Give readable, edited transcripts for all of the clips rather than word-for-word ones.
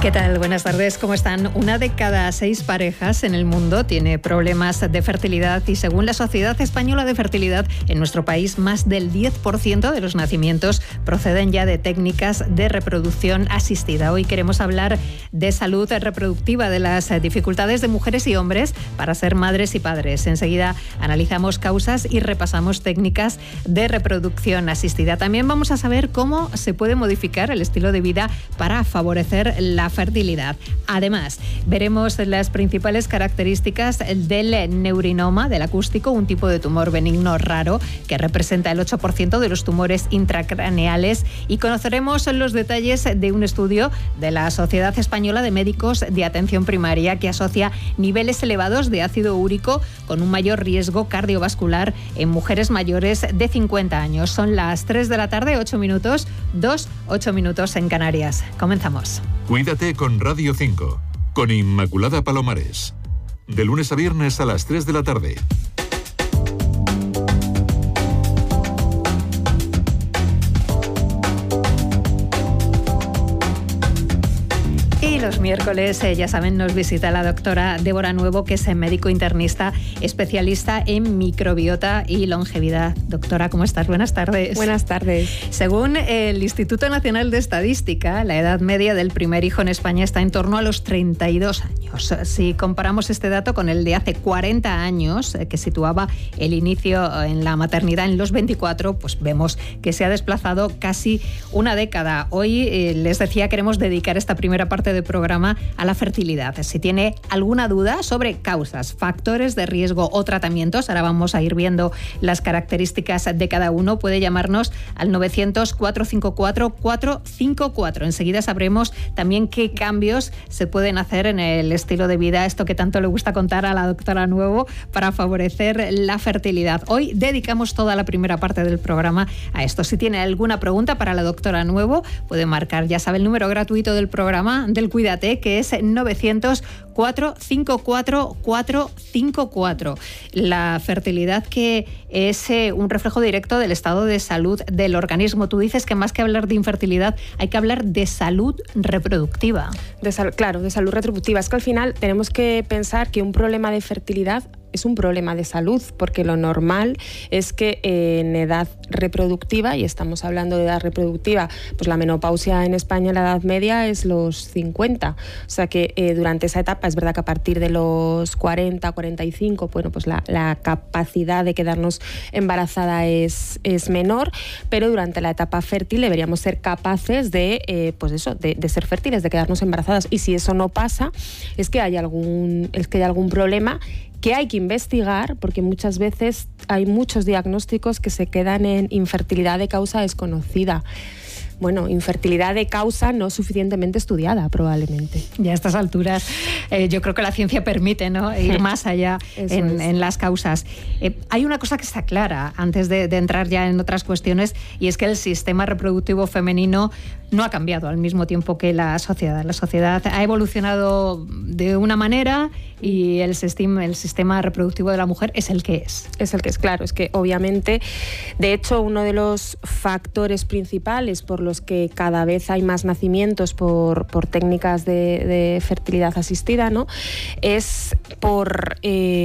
¿Qué tal? Buenas tardes, ¿cómo están? 1 de cada 6 parejas en el mundo tiene problemas de fertilidad y según la Sociedad Española de Fertilidad, en nuestro país más del 10% de los nacimientos proceden ya de técnicas de reproducción asistida. Hoy queremos hablar de salud reproductiva, de las dificultades de mujeres y hombres para ser madres y padres. Enseguida analizamos causas y repasamos técnicas de reproducción asistida. También vamos a saber cómo se puede modificar el estilo de vida para favorecer la fertilidad. Además, veremos las principales características del neurinoma, del acústico, un tipo de tumor benigno raro que representa el 8% de los tumores intracraneales, y conoceremos los detalles de un estudio de la Sociedad Española de Médicos de Atención Primaria que asocia niveles elevados de ácido úrico con un mayor riesgo cardiovascular en mujeres mayores de 50 años. Son las 3 de la tarde, 8 minutos, 8 minutos en Canarias. Comenzamos. Cuídate con Radio 5, con Inmaculada Palomares. De lunes a viernes a las 3 de la tarde. Y los miércoles, ya saben, nos visita la doctora Débora Nuevo, que es médico internista, especialista en microbiota y longevidad. Doctora, ¿cómo estás? Buenas tardes. Buenas tardes. Según el Instituto Nacional de Estadística, la edad media del primer hijo en España está en torno a los 32 años. Si comparamos este dato con el de hace 40 años, que situaba el inicio en la maternidad en los 24, pues vemos que se ha desplazado casi una década. Hoy, les decía, queremos dedicar esta primera parte del programa a la fertilidad. Si tiene alguna duda sobre causas, factores de riesgo o tratamientos, ahora vamos a ir viendo las características de cada uno, puede llamarnos al 900-454-454. Enseguida sabremos también qué cambios se pueden hacer en el estilo de vida, esto que tanto le gusta contar a la doctora Nuevo, para favorecer la fertilidad. Hoy dedicamos toda la primera parte del programa a esto. Si tiene alguna pregunta para la doctora Nuevo, puede marcar, ya sabe, el número gratuito del programa del Cuídate, que es 900-454-454. La fertilidad, que es un reflejo directo del estado de salud del organismo. Tú dices que más que hablar de infertilidad hay que hablar de salud reproductictiva. Claro, de salud reproductiva. Es que al final tenemos que pensar que un problema de fertilidad es un problema de salud, porque lo normal es que en edad reproductiva, y estamos hablando de edad reproductiva, pues la menopausia en España, la edad media es los 50. O sea que durante esa etapa es verdad que a partir de los 40, 45, bueno, pues la capacidad de quedarnos embarazada es menor, pero durante la etapa fértil deberíamos ser capaces de, pues eso, de ser fértiles, de quedarnos embarazadas. Y si eso no pasa, es que hay algún problema que hay que investigar, porque muchas veces hay muchos diagnósticos que se quedan en infertilidad de causa desconocida. Bueno, infertilidad de causa no suficientemente estudiada, probablemente. Ya a estas alturas yo creo que la ciencia permite, ¿no?, ir más allá en las causas. Hay una cosa que está clara antes de entrar ya en otras cuestiones, y es que el sistema reproductivo femenino no ha cambiado al mismo tiempo que la sociedad. La sociedad ha evolucionado de una manera y el sistema reproductivo de la mujer es el que es. Es el que es, claro. Es que obviamente, de hecho, uno de los factores principales por los que cada vez hay más nacimientos por técnicas de fertilidad asistida, ¿no?, es por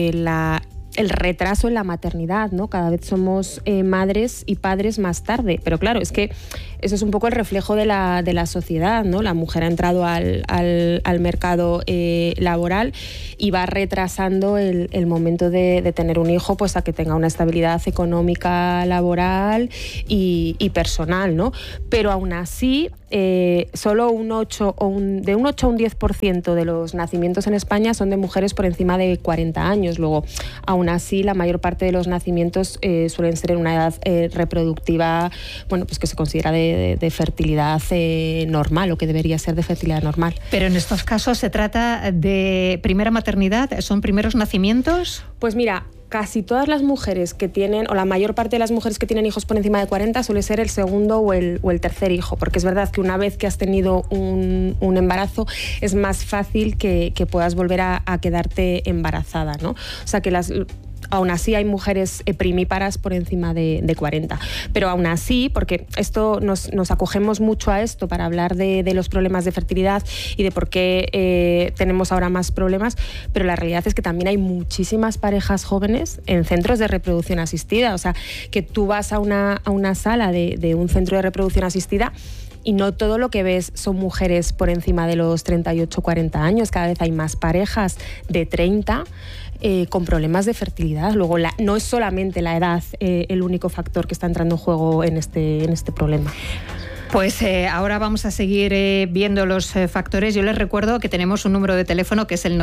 el retraso en la maternidad, ¿no? Cada vez somos madres y padres más tarde, pero claro, es que eso es un poco el reflejo de la sociedad, ¿no? La mujer ha entrado al mercado laboral y va retrasando el momento de tener un hijo, pues a que tenga una estabilidad económica, laboral y personal, ¿no? Pero aún así, solo de un 8 a un 10% de los nacimientos en España son de mujeres por encima de 40 años. Luego, aún así, la mayor parte de los nacimientos suelen ser en una edad reproductiva, bueno, pues que se considera de fertilidad normal, o que debería ser de fertilidad normal. Pero en estos casos se trata de primera maternidad, ¿son primeros nacimientos? Pues mira, casi todas las mujeres que tienen, o la mayor parte de las mujeres que tienen hijos por encima de 40, suele ser el segundo o el tercer hijo, porque es verdad que una vez que has tenido un embarazo es más fácil que puedas volver a quedarte embarazada, ¿no? O sea que aún así hay mujeres primíparas por encima de 40. Pero aún así, porque esto nos acogemos mucho a esto para hablar de los problemas de fertilidad y de por qué tenemos ahora más problemas, pero la realidad es que también hay muchísimas parejas jóvenes en centros de reproducción asistida. O sea, que tú vas a una sala de un centro de reproducción asistida y no todo lo que ves son mujeres por encima de los 38, 40 años. Cada vez hay más parejas de 30 con problemas de fertilidad. Luego, no es solamente la edad el único factor que está entrando en juego en este problema. Pues ahora vamos a seguir viendo los factores. Yo les recuerdo que tenemos un número de teléfono que es el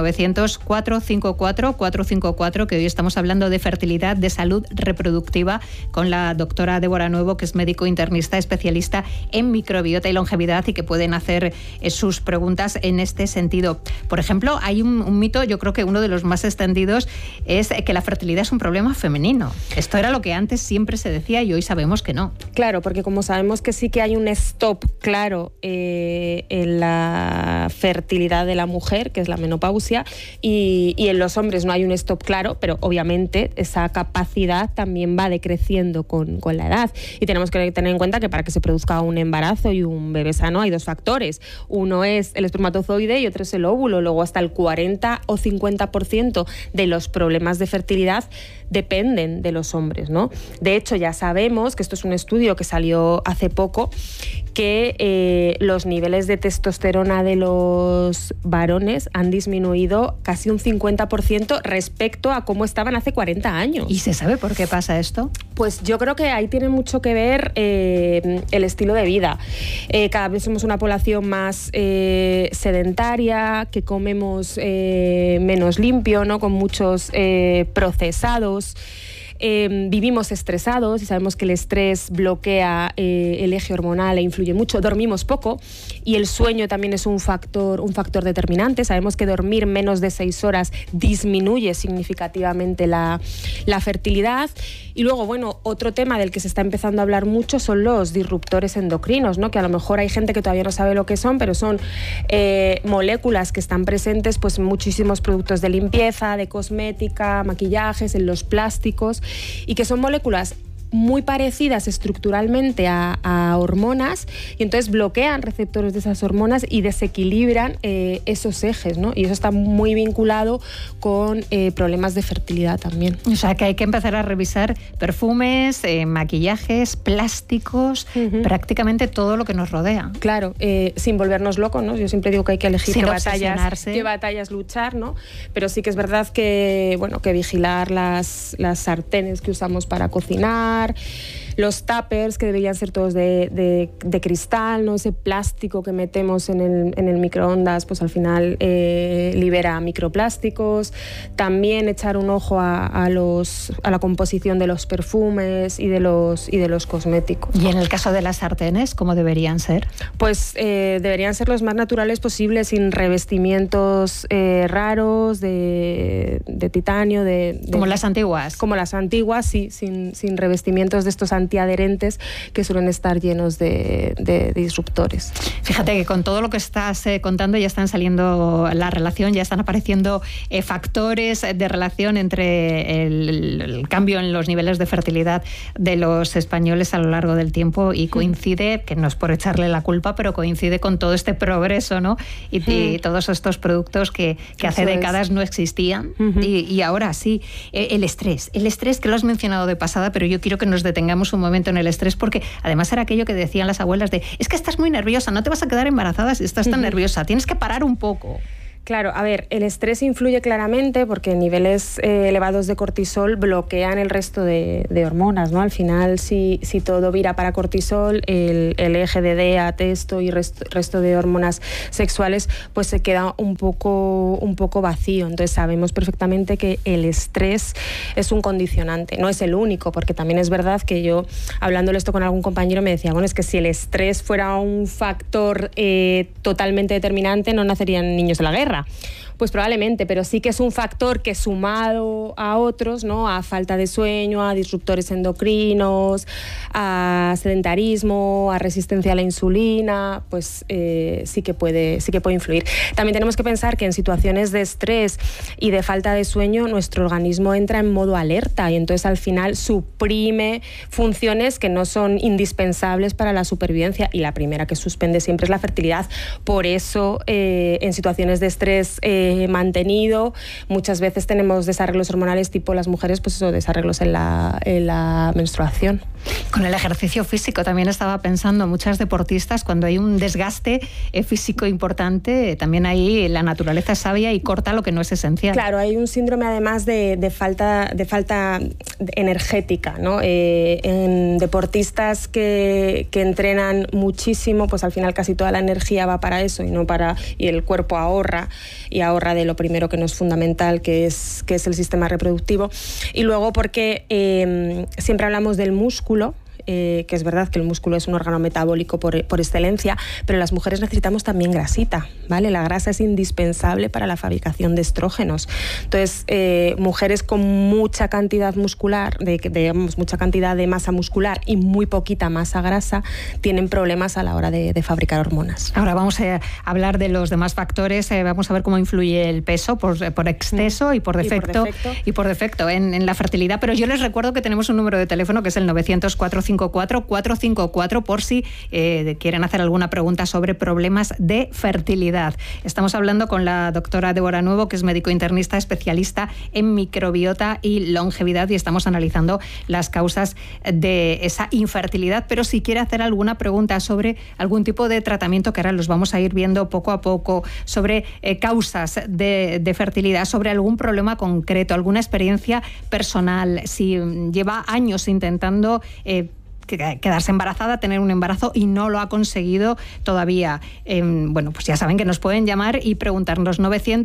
900-454-454, que hoy estamos hablando de fertilidad, de salud reproductiva, con la doctora Débora Nuevo, que es médico internista especialista en microbiota y longevidad y que pueden hacer sus preguntas en este sentido. Por ejemplo, hay un mito, yo creo que uno de los más extendidos es que la fertilidad es un problema femenino. Esto era lo que antes siempre se decía y hoy sabemos que no. Claro, porque como sabemos que sí que hay un stop claro en la fertilidad de la mujer, que es la menopausia, y en los hombres no hay un stop claro, pero obviamente esa capacidad también va decreciendo con la edad. Y tenemos que tener en cuenta que para que se produzca un embarazo y un bebé sano hay dos factores. Uno es el espermatozoide y otro es el óvulo. Luego hasta el 40 o 50% de los problemas de fertilidad dependen de los hombres, ¿no? De hecho, ya sabemos que esto es un estudio que salió hace poco, que los niveles de testosterona de los varones han disminuido casi un 50% respecto a cómo estaban hace 40 años. ¿Y se sabe por qué pasa esto? Pues yo creo que ahí tiene mucho que ver el estilo de vida. Cada vez somos una población más sedentaria, que comemos menos limpio, ¿no? Con muchos procesados. Vivimos estresados y sabemos que el estrés bloquea el eje hormonal e influye mucho. Dormimos poco y el sueño también es un factor determinante. Sabemos que dormir menos de 6 horas disminuye significativamente la fertilidad. Y luego, bueno, otro tema del que se está empezando a hablar mucho son los disruptores endocrinos, ¿no? Que a lo mejor hay gente que todavía no sabe lo que son, pero son moléculas que están presentes pues, en muchísimos productos de limpieza, de cosmética, maquillajes, en los plásticos, y que son moléculas muy parecidas estructuralmente a hormonas, y entonces bloquean receptores de esas hormonas y desequilibran esos ejes, ¿no? Y eso está muy vinculado con problemas de fertilidad también. O sea que hay que empezar a revisar perfumes, maquillajes, plásticos, prácticamente todo lo que nos rodea. Claro, sin volvernos locos, ¿no? Yo siempre digo que hay que elegir qué batallas luchar, ¿no? Pero sí que es verdad que, bueno, que vigilar las sartenes que usamos para cocinar, los tuppers, que deberían ser todos de cristal, ¿no? Ese plástico que metemos en el microondas, pues al final libera microplásticos. También echar un ojo a la composición de los perfumes y de los cosméticos. ¿Y en el caso de las sartenes, cómo deberían ser? Pues deberían ser los más naturales posibles, sin revestimientos raros, de titanio, como las antiguas. Como las antiguas, sí, sin revestimientos de estos antiadherentes que suelen estar llenos de disruptores. Fíjate que con todo lo que estás contando ya están saliendo la relación, ya están apareciendo factores de relación entre el cambio en los niveles de fertilidad de los españoles a lo largo del tiempo, y coincide, que no es por echarle la culpa, pero coincide con todo este progreso, ¿no? Y todos estos productos que hace décadas no existían y ahora sí. El estrés que lo has mencionado de pasada, pero yo quiero que nos detengamos un momento en el estrés, porque además era aquello que decían las abuelas de: es que estás muy nerviosa, no te vas a quedar embarazada si estás tan nerviosa, tienes que parar un poco. Claro, a ver, el estrés influye claramente porque niveles elevados de cortisol bloquean el resto de hormonas, ¿no? Al final, si todo vira para cortisol, el eje de DEA, testo y resto de hormonas sexuales, pues se queda un poco vacío. Entonces sabemos perfectamente que el estrés es un condicionante. No es el único, porque también es verdad que yo, hablándole esto con algún compañero, me decía, bueno, es que si el estrés fuera un factor totalmente determinante, no nacerían niños de la guerra. guerra. Pues probablemente, pero sí que es un factor que sumado a otros, ¿no? A falta de sueño, a disruptores endocrinos, a sedentarismo, a resistencia a la insulina, pues sí que puede influir. También tenemos que pensar que en situaciones de estrés y de falta de sueño nuestro organismo entra en modo alerta y entonces al final suprime funciones que no son indispensables para la supervivencia, y la primera que suspende siempre es la fertilidad. Por eso en situaciones de estrés mantenido muchas veces tenemos desarreglos hormonales tipo las mujeres, pues eso, desarreglos en la menstruación. Con el ejercicio físico también estaba pensando, muchas deportistas cuando hay un desgaste físico importante, también ahí la naturaleza es sabia y corta lo que no es esencial. Claro, hay un síndrome además de falta energética, ¿no? En deportistas que entrenan muchísimo, pues al final casi toda la energía va para eso y el cuerpo ahorra de lo primero que no es fundamental, que es el sistema reproductivo. Y luego porque siempre hablamos del músculo, que es verdad que el músculo es un órgano metabólico por excelencia, pero las mujeres necesitamos también grasita, ¿vale? La grasa es indispensable para la fabricación de estrógenos. Entonces, mujeres con mucha cantidad muscular, mucha cantidad de masa muscular y muy poquita masa grasa, tienen problemas a la hora de fabricar hormonas. Ahora vamos a hablar de los demás factores, vamos a ver cómo influye el peso por exceso y por defecto en la fertilidad, pero yo les recuerdo que tenemos un número de teléfono que es el 900-454-454 por si quieren hacer alguna pregunta sobre problemas de fertilidad. Estamos hablando con la doctora Débora Nuevo, que es médico internista especialista en microbiota y longevidad, y estamos analizando las causas de esa infertilidad. Pero si quiere hacer alguna pregunta sobre algún tipo de tratamiento, que ahora los vamos a ir viendo poco a poco, sobre causas de fertilidad, sobre algún problema concreto, alguna experiencia personal, si lleva años intentando quedarse embarazada, tener un embarazo y no lo ha conseguido todavía. Bueno, pues ya saben que nos pueden llamar y preguntarnos.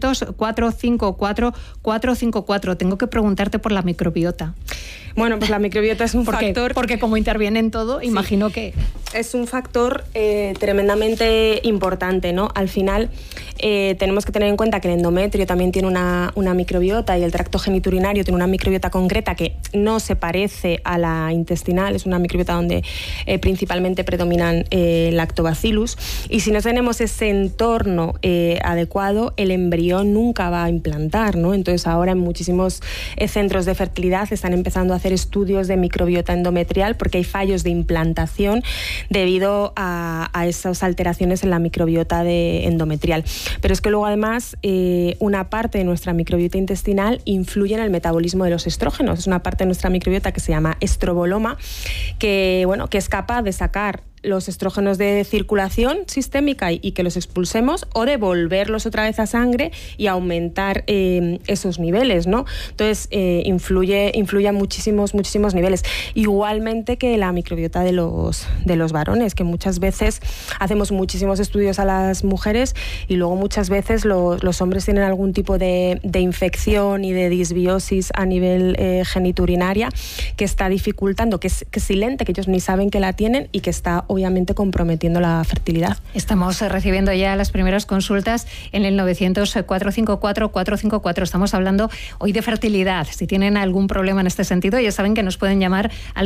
900-454-454. Tengo que preguntarte por la microbiota. Bueno, pues la microbiota es un factor... Porque como interviene en todo, sí, imagino que... Es un factor tremendamente importante, ¿no? Al final tenemos que tener en cuenta que el endometrio también tiene una microbiota, y el tracto genitourinario tiene una microbiota concreta que no se parece a la intestinal, es una microbiota donde principalmente predominan lactobacillus, y si no tenemos ese entorno adecuado, el embrión nunca va a implantar, ¿no? Entonces ahora en muchísimos centros de fertilidad están empezando a hacer estudios de microbiota endometrial porque hay fallos de implantación debido a esas alteraciones en la microbiota endometrial. Pero es que luego además una parte de nuestra microbiota intestinal influye en el metabolismo de los estrógenos. Es una parte de nuestra microbiota que se llama estroboloma, que es capaz de sacar los estrógenos de circulación sistémica y que los expulsemos, o devolverlos otra vez a sangre y aumentar esos niveles, ¿no? Entonces influye a muchísimos niveles. Igualmente que la microbiota de los varones, que muchas veces hacemos muchísimos estudios a las mujeres y luego muchas veces los hombres tienen algún tipo de infección y de disbiosis a nivel geniturinaria que está dificultando, que es silente, que ellos ni saben que la tienen y que está obviamente comprometiendo la fertilidad. Estamos recibiendo ya las primeras consultas en el 900-454-454. Estamos hablando hoy de fertilidad. Si tienen algún problema en este sentido, ya saben que nos pueden llamar al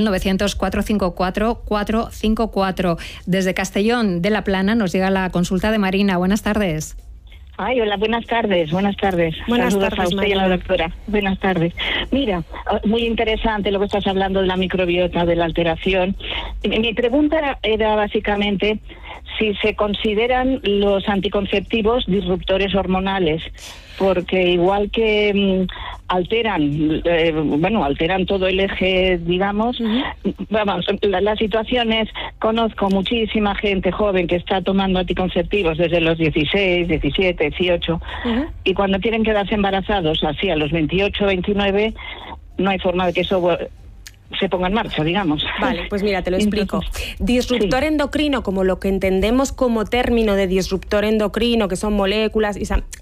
900-454-454. Desde Castellón de la Plana nos llega la consulta de Marina. Buenas tardes. Ay, hola, buenas tardes. Buenas Saludos tardes, a usted María. y a la doctora. Buenas tardes. Mira, muy interesante lo que estás hablando de la microbiota, de la alteración. Mi pregunta era básicamente si se consideran los anticonceptivos disruptores hormonales, porque igual que alteran todo el eje, digamos, vamos, la situación es, conozco muchísima gente joven que está tomando anticonceptivos desde los 16, 17, 18, y cuando quieren quedarse embarazados, así a los 28, 29, no hay forma de que eso se ponga en marcha, digamos. Vale, pues mira, te lo explico. Disruptor endocrino, como lo que entendemos como término de disruptor endocrino, que son moléculas,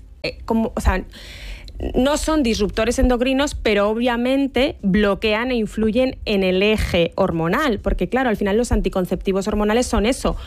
no son disruptores endocrinos, pero obviamente bloquean e influyen en el eje hormonal, porque claro, al final los anticonceptivos hormonales son eso,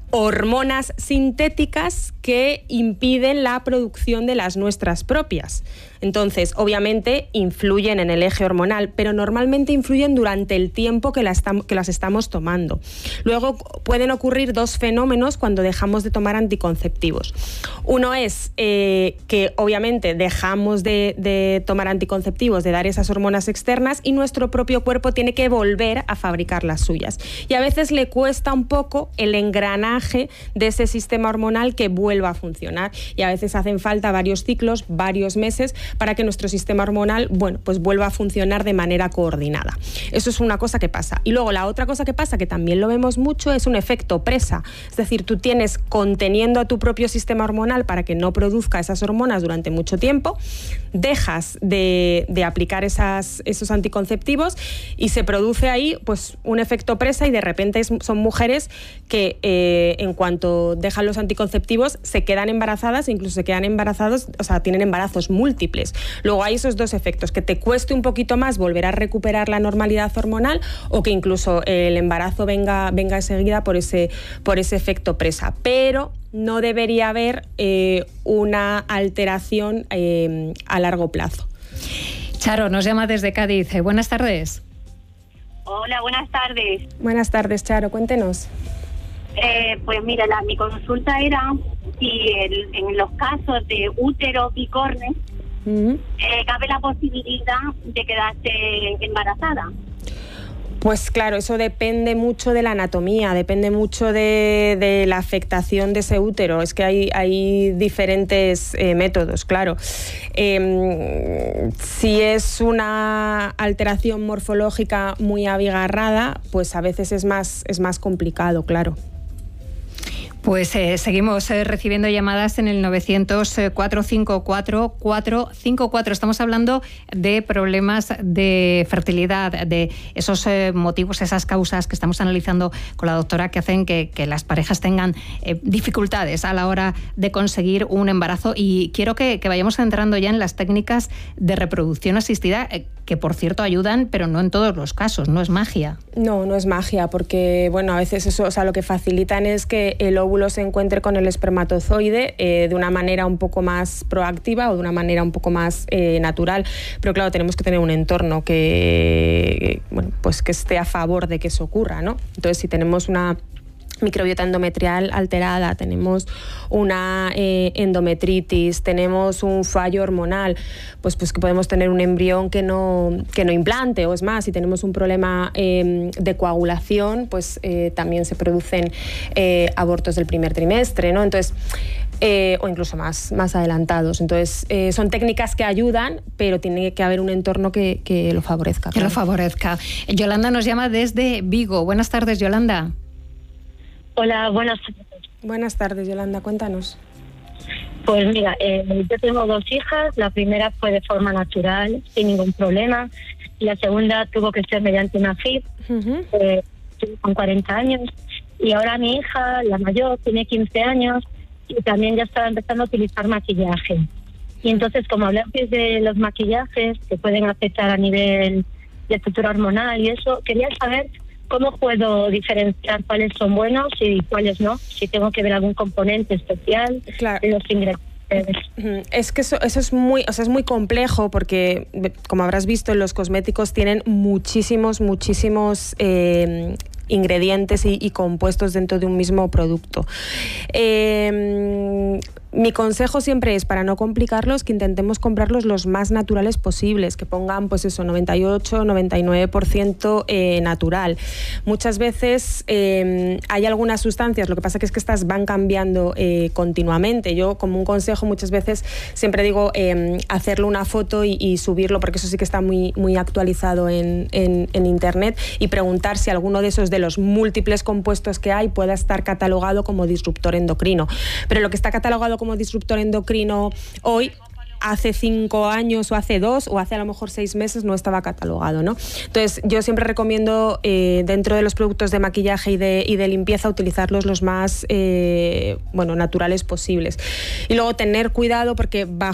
hormonas sintéticas que impiden la producción de las nuestras propias. Entonces, obviamente, influyen en el eje hormonal, pero normalmente influyen durante el tiempo que las estamos tomando. Luego pueden ocurrir dos fenómenos cuando dejamos de tomar anticonceptivos. Uno es que obviamente dejamos de tomar anticonceptivos, de dar esas hormonas externas, y nuestro propio cuerpo tiene que volver a fabricar las suyas. Y a veces le cuesta un poco el engranaje de ese sistema hormonal que vuelva a funcionar. Y a veces hacen falta varios ciclos, varios meses, para que nuestro sistema hormonal, pues vuelva a funcionar de manera coordinada. Eso es una cosa que pasa. Y luego la otra cosa que pasa, que también lo vemos mucho, es un efecto presa. Es decir, tú tienes conteniendo a tu propio sistema hormonal para que no produzca esas hormonas durante mucho tiempo, dejas de aplicar esos anticonceptivos y se produce ahí pues un efecto presa, y de repente son mujeres que en cuanto dejan los anticonceptivos se quedan embarazadas, incluso se quedan embarazados, o sea, tienen embarazos múltiples. Luego hay esos dos efectos, que te cueste un poquito más volver a recuperar la normalidad hormonal, o que incluso el embarazo venga enseguida por ese efecto presa. Pero no debería haber una alteración a largo plazo. Charo nos llama desde Cádiz. Buenas tardes. Hola, buenas tardes. Buenas tardes, Charo, cuéntenos. Pues mira, mi consulta era si en los casos de útero bicorne cabe la posibilidad de quedarse embarazada. Pues claro, eso depende mucho de la anatomía, depende mucho de la afectación de ese útero. Es que hay diferentes métodos, claro. Si es una alteración morfológica muy abigarrada, pues a veces es más complicado, claro. Pues seguimos recibiendo llamadas en el 900-454-454. Estamos hablando de problemas de fertilidad, de esos motivos, esas causas que estamos analizando con la doctora, que hacen que las parejas tengan dificultades a la hora de conseguir un embarazo. Y quiero que vayamos entrando ya en las técnicas de reproducción asistida, que por cierto ayudan, pero no en todos los casos, no es magia. No es magia, porque bueno, a veces eso, o sea, lo que facilitan es que el óvulo se encuentre con el espermatozoide de una manera un poco más proactiva o de una manera un poco más natural. Pero claro, tenemos que tener un entorno que esté a favor de que eso ocurra, ¿no? Entonces, si tenemos una microbiota endometrial alterada, tenemos una endometritis, tenemos un fallo hormonal, pues que podemos tener un embrión que no implante, o es más, si tenemos un problema de coagulación, pues también se producen abortos del primer trimestre, ¿no? Entonces, o incluso más adelantados. Entonces, son técnicas que ayudan, pero tiene que haber un entorno que lo favorezca. Que lo favorezca. Yolanda nos llama desde Vigo. Buenas tardes, Yolanda. Hola, buenas tardes. Buenas tardes, Yolanda, cuéntanos. Pues mira, yo tengo 2 hijas. La primera fue de forma natural, sin ningún problema. Y la segunda tuvo que ser mediante una FIV, con 40 años. Y ahora mi hija, la mayor, tiene 15 años y también ya estaba empezando a utilizar maquillaje. Y entonces, como hablaste de los maquillajes que pueden afectar a nivel de estructura hormonal y eso, quería saber ¿cómo puedo diferenciar cuáles son buenos y cuáles no? Si tengo que ver algún componente especial, claro, en los ingredientes. Es que eso es muy complejo, porque como habrás visto, los cosméticos tienen muchísimos ingredientes y compuestos dentro de un mismo producto. Mi consejo siempre es, para no complicarlos, que intentemos comprarlos los más naturales posibles, que pongan 98-99% natural. Muchas veces hay algunas sustancias, lo que pasa que es que estas van cambiando continuamente. Yo, como un consejo, muchas veces siempre digo hacerle una foto y subirlo, porque eso sí que está muy actualizado en internet, y preguntar si alguno de esos, de los múltiples compuestos que hay, pueda estar catalogado como disruptor endocrino. Pero lo que está catalogado como disruptor endocrino hoy, hace 5 años o hace 2 o hace a lo mejor 6 meses no estaba catalogado, ¿no? Entonces, yo siempre recomiendo dentro de los productos de maquillaje y de limpieza, utilizarlos los más naturales posibles. Y luego tener cuidado, porque